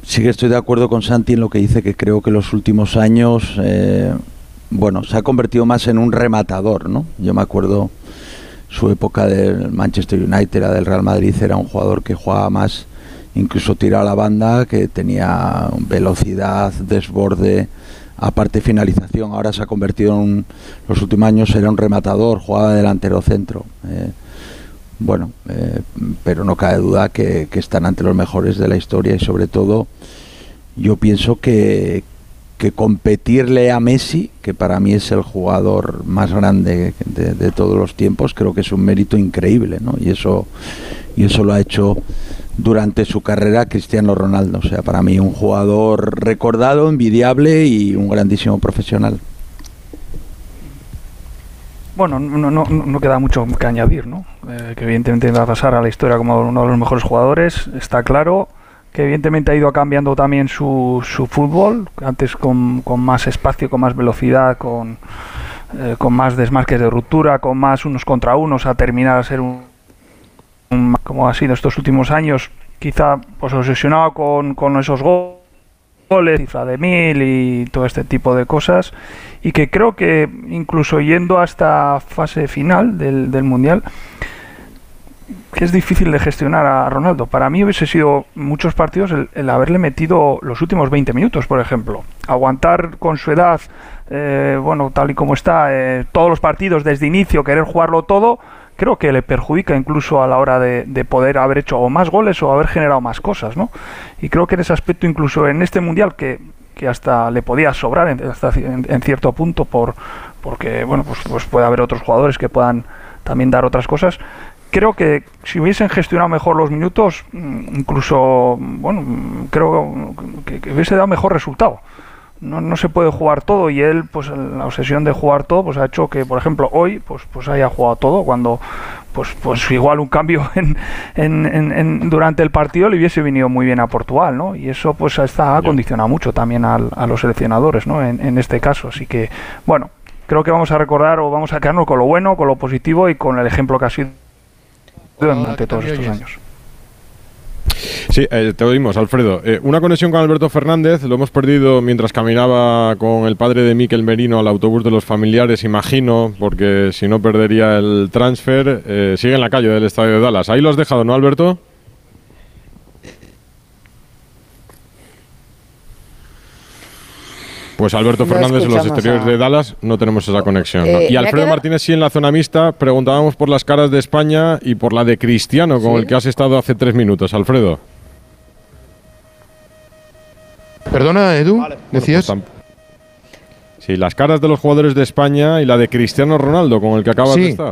Sí que estoy de acuerdo con Santi en lo que dice, que creo que los últimos años, se ha convertido más en un rematador, ¿no? Yo me acuerdo su época del Manchester United, la del Real Madrid, era un jugador que jugaba más, incluso tiraba a la banda, que tenía velocidad, desborde, aparte finalización. Ahora se ha convertido los últimos años era un rematador, jugaba delantero centro. Pero no cabe duda que están ante los mejores de la historia, y sobre todo yo pienso que competirle a Messi, que para mí es el jugador más grande de todos los tiempos, creo que es un mérito increíble, ¿no? Y eso lo ha hecho durante su carrera Cristiano Ronaldo. O sea, para mí un jugador recordado, envidiable y un grandísimo profesional. Bueno, no queda mucho que añadir, ¿no? Que evidentemente va a pasar a la historia como uno de los mejores jugadores, está claro. Que evidentemente ha ido cambiando también su fútbol, antes con más espacio, con más velocidad, con más desmarques de ruptura, con más unos contra unos, a terminar a ser como ha sido estos últimos años, quizá pues obsesionado con esos goles, cifra de 1000 y todo este tipo de cosas, y que creo que incluso yendo a esta fase final del Mundial, que es difícil de gestionar a Ronaldo. Para mí hubiese sido muchos partidos el haberle metido los últimos 20 minutos, por ejemplo. Aguantar con su edad, tal y como está, todos los partidos desde inicio, querer jugarlo todo, creo que le perjudica incluso a la hora de poder haber hecho o más goles o haber generado más cosas, ¿no? Y creo que en ese aspecto, incluso en este Mundial, que hasta le podía sobrar en cierto punto, porque pues puede haber otros jugadores que puedan también dar otras cosas. Creo que si hubiesen gestionado mejor los minutos, incluso, creo que hubiese dado mejor resultado. No se puede jugar todo, y él, pues la obsesión de jugar todo, pues ha hecho que, por ejemplo, hoy, pues haya jugado todo, cuando pues igual un cambio durante el partido le hubiese venido muy bien a Portugal, ¿no? Y eso pues ha condicionado mucho también a los seleccionadores, ¿no? En este caso. Así que, creo que vamos a recordar, o vamos a quedarnos con lo bueno, con lo positivo y con el ejemplo que ha sido durante todos estos años. Sí, te oímos, Alfredo. Una conexión con Alberto Fernández, lo hemos perdido mientras caminaba con el padre de Mikel Merino al autobús de los familiares, imagino, porque si no perdería el transfer. Sigue en la calle del estadio de Dallas. Ahí lo has dejado, ¿no, Alberto? Pues Alberto Fernández en los exteriores de Dallas, no tenemos esa conexión, ¿no? Y Alfredo Martínez sí en la zona mixta. Preguntábamos por las caras de España y por la de Cristiano, con el que has estado hace 3 minutos, Alfredo. Perdona, Edu, ¿decías? Pues sí, las caras de los jugadores de España y la de Cristiano Ronaldo, con el que acabas de estar.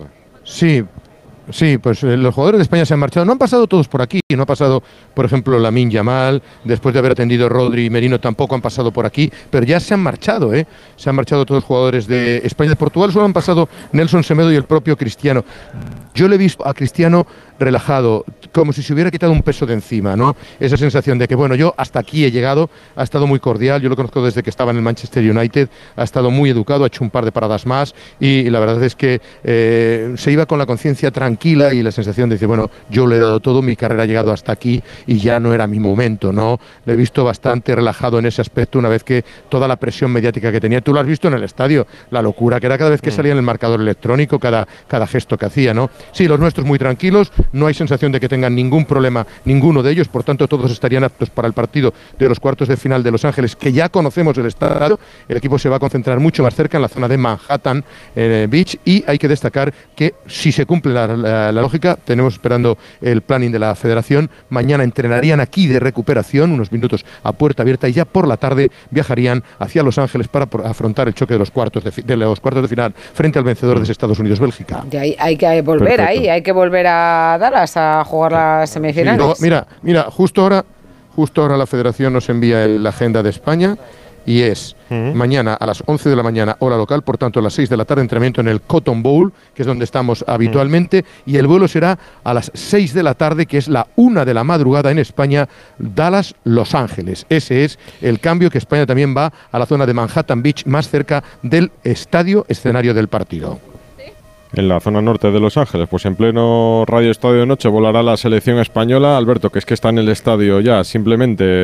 Sí, pues los jugadores de España se han marchado. No han pasado todos por aquí. No ha pasado, por ejemplo, Lamine Yamal. Después de haber atendido Rodri y Merino, tampoco han pasado por aquí. Pero ya se han marchado, ¿eh? Se han marchado todos los jugadores de España. De Portugal solo han pasado Nelson Semedo y el propio Cristiano. Yo le he visto a Cristiano relajado, como si se hubiera quitado un peso de encima, ¿no? Esa sensación de que, yo hasta aquí he llegado. Ha estado muy cordial. Yo lo conozco desde que estaba en el Manchester United. Ha estado muy educado, ha hecho un par de paradas más. Y la verdad es que se iba con la conciencia tranquila y la sensación de decir, yo le he dado todo, mi carrera ha llegado hasta aquí y ya no era mi momento, ¿no? Le he visto bastante relajado en ese aspecto, una vez que toda la presión mediática que tenía, tú lo has visto en el estadio, la locura que era cada vez que salía en el marcador electrónico, cada gesto que hacía, ¿no? Sí, los nuestros muy tranquilos, no hay sensación de que tengan ningún problema, ninguno de ellos, por tanto todos estarían aptos para el partido de los cuartos de final de Los Ángeles, que ya conocemos el estadio. El equipo se va a concentrar mucho más cerca en la zona de Manhattan Beach, y hay que destacar que si se cumple la lógica, tenemos esperando el planning de la federación, mañana entrenarían aquí de recuperación, unos minutos a puerta abierta, y ya por la tarde viajarían hacia Los Ángeles para afrontar el choque de los cuartos de final frente al vencedor de Estados Unidos-Bélgica. Hay que volver hay que volver a Dallas a jugar las semifinales. Sí, mira, justo ahora la federación nos envía la agenda de España, y es mañana a las 11 de la mañana, hora local, por tanto a las 6 de la tarde, entrenamiento en el Cotton Bowl, que es donde estamos habitualmente, y el vuelo será a las 6 de la tarde, que es la 1 de la madrugada en España, Dallas-Los Ángeles. Ese es el cambio, que España también va a la zona de Manhattan Beach, más cerca del estadio escenario del partido. En la zona norte de Los Ángeles, pues en pleno Radio Estadio de Noche volará la selección española. Alberto, que es que está en el estadio ya, simplemente